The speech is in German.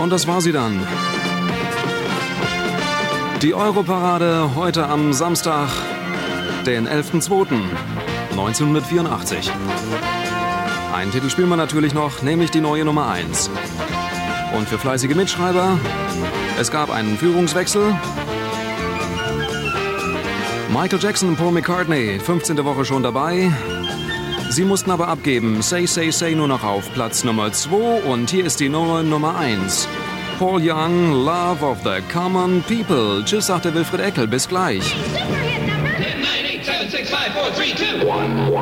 Und das war sie dann. Die Europarade heute am Samstag, den 11.02.1984. Einen Titel spielen wir natürlich noch, nämlich die neue Nummer 1. Und für fleißige Mitschreiber, es gab einen Führungswechsel. Michael Jackson und Paul McCartney, 15. Woche schon dabei. Sie mussten aber abgeben. Say, Say, Say nur noch auf Platz Nummer 2. Und hier ist die neue Nummer 1. Paul Young, Love of the Common People. Tschüss, sagte Wilfried Eckel. Bis gleich. 10, 9, 8, 7, 6, 5, 4, 3, 2, 1.